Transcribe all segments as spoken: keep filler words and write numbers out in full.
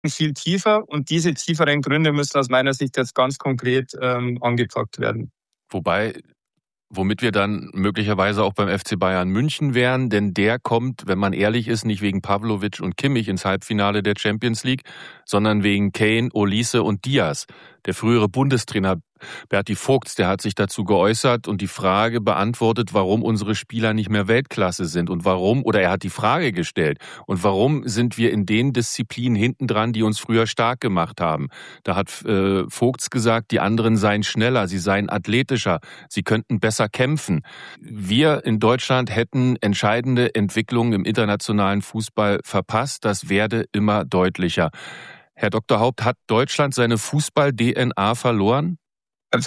viel tiefer und diese tieferen Gründe müssen aus meiner Sicht jetzt ganz konkret ähm, angepackt werden. Wobei, womit wir dann möglicherweise auch beim F C Bayern München wären, denn der kommt, wenn man ehrlich ist, nicht wegen Pavlovic und Kimmich ins Halbfinale der Champions League, sondern wegen Kane, Olise und Diaz. Der frühere Bundestrainer Berti Vogts, der hat sich dazu geäußert und die Frage beantwortet, warum unsere Spieler nicht mehr Weltklasse sind und warum, oder er hat die Frage gestellt, und warum sind wir in den Disziplinen hintendran, die uns früher stark gemacht haben. Da hat äh, Vogts gesagt, die anderen seien schneller, sie seien athletischer, sie könnten besser kämpfen. Wir in Deutschland hätten entscheidende Entwicklungen im internationalen Fußball verpasst, das werde immer deutlicher. Herr Doktor Haupt, hat Deutschland seine Fußball-D N A verloren? Also,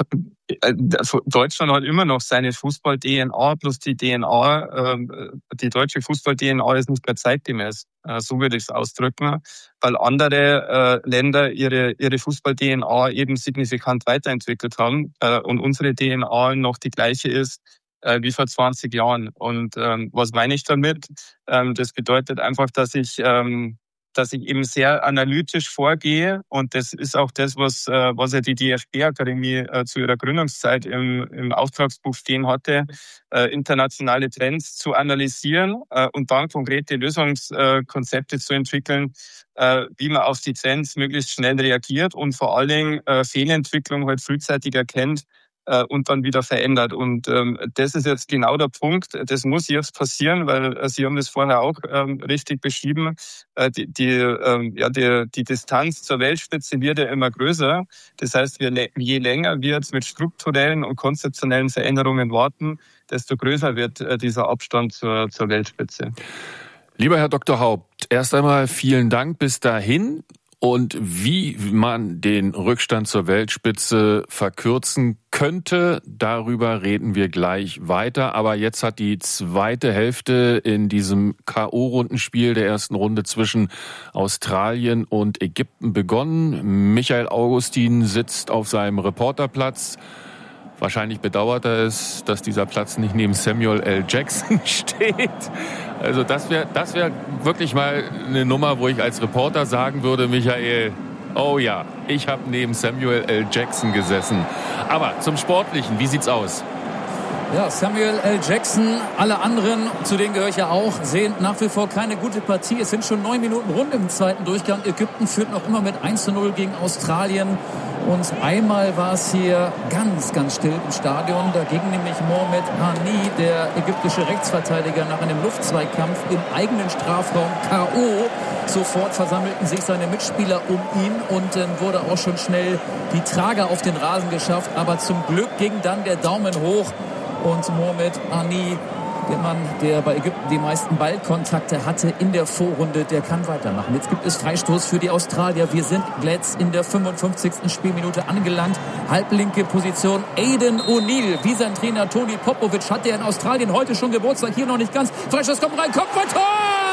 Deutschland hat immer noch seine Fußball-D N A, plus die D N A, die deutsche Fußball-D N A ist nicht mehr zeitgemäß. So würde ich es ausdrücken, weil andere Länder ihre, ihre Fußball-D N A eben signifikant weiterentwickelt haben und unsere D N A noch die gleiche ist wie vor zwanzig Jahren. Und was meine ich damit? Das bedeutet einfach, dass ich dass ich eben sehr analytisch vorgehe. Und das ist auch das, was, was ja die D F B-Akademie zu ihrer Gründungszeit im, im Auftragsbuch stehen hatte, internationale Trends zu analysieren und dann konkrete Lösungskonzepte zu entwickeln, wie man auf die Trends möglichst schnell reagiert und vor allen Dingen Fehlentwicklung halt frühzeitig erkennt und dann wieder verändert. Und ähm, das ist jetzt genau der Punkt. Das muss jetzt passieren, weil äh, Sie haben das vorher auch ähm, richtig beschrieben. Äh, die, die, ähm, ja, die, die Distanz zur Weltspitze wird ja immer größer. Das heißt, wir, je länger wir jetzt mit strukturellen und konzeptionellen Veränderungen warten, desto größer wird äh, dieser Abstand zur, zur Weltspitze. Lieber Herr Doktor Haupt, erst einmal vielen Dank bis dahin. Und wie man den Rückstand zur Weltspitze verkürzen könnte, darüber reden wir gleich weiter. Aber jetzt hat die zweite Hälfte in diesem K O-Rundenspiel der ersten Runde zwischen Australien und Ägypten begonnen. Michael Augustin sitzt auf seinem Reporterplatz. Wahrscheinlich bedauert er es, dass dieser Platz nicht neben Samuel L. Jackson steht. Also das wäre das wäre wirklich mal eine Nummer, wo ich als Reporter sagen würde, Michael, oh ja, ich habe neben Samuel L. Jackson gesessen. Aber zum Sportlichen, wie sieht's aus? Ja, Samuel L. Jackson, alle anderen, zu denen gehöre ich ja auch, sehen nach wie vor keine gute Partie. Es sind schon neun Minuten rund im zweiten Durchgang. Ägypten führt noch immer mit eins zu null gegen Australien. Und einmal war es hier ganz, ganz still im Stadion. Da ging nämlich Mohamed Hani, der ägyptische Rechtsverteidiger, nach einem Luftzweikampf im eigenen Strafraum K O Sofort versammelten sich seine Mitspieler um ihn und dann wurde auch schon schnell die Trage auf den Rasen geschafft. Aber zum Glück ging dann der Daumen hoch und Mohamed Hani, der Mann, der bei Ägypten die meisten Ballkontakte hatte in der Vorrunde, der kann weitermachen. Jetzt gibt es Freistoß für die Australier. Wir sind jetzt in der fünfundfünfzigsten Spielminute angelangt. Halblinke Position Aidan O'Neill. Wie sein Trainer Tony Popovic hat der in Australien heute schon Geburtstag. Hier noch nicht ganz. Freistoß kommt rein. Kopfball, Tor!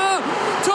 Tor!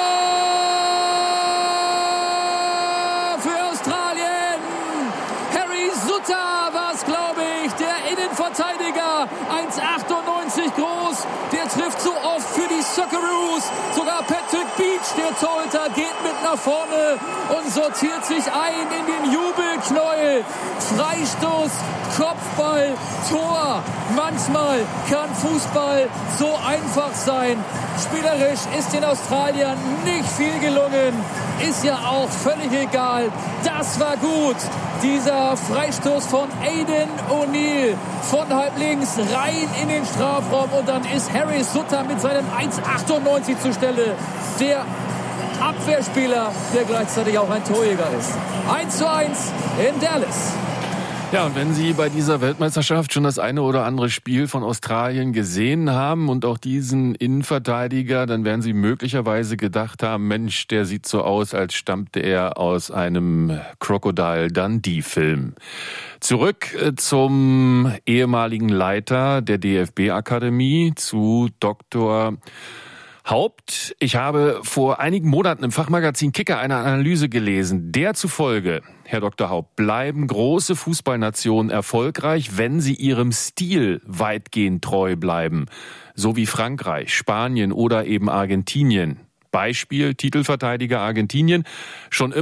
Für Australien! Harry Sutter war es, glaube ich. Der Innenverteidiger. eins Komma achtundneunzig groß. Der trifft so oft für die Socceroos. Sogar Patrick Beach, der Torhüter, geht mit nach vorne und sortiert sich ein in den Jubelknäuel. Freistoß, Kopfball, Tor. Manchmal kann Fußball so einfach sein. Spielerisch ist den Australiern nicht viel gelungen. Ist ja auch völlig egal. Das war gut. Dieser Freistoß von Aidan O'Neill von halb links rein in den Strafraum und dann ist Harry Sutter mit seinem eins Komma achtundneunzig zur Stelle. Der Abwehrspieler, der gleichzeitig auch ein Torjäger ist. eins zu eins in Dallas. Ja, und wenn Sie bei dieser Weltmeisterschaft schon das eine oder andere Spiel von Australien gesehen haben und auch diesen Innenverteidiger, dann werden Sie möglicherweise gedacht haben, Mensch, der sieht so aus, als stammte er aus einem Crocodile Dundee-Film. Zurück zum ehemaligen Leiter der D F B-Akademie, zu Doktor Haupt. Ich habe vor einigen Monaten im Fachmagazin Kicker eine Analyse gelesen, der zufolge, Herr Doktor Haupt, bleiben große Fußballnationen erfolgreich, wenn sie ihrem Stil weitgehend treu bleiben. So wie Frankreich, Spanien oder eben Argentinien. Beispiel Titelverteidiger Argentinien. Schon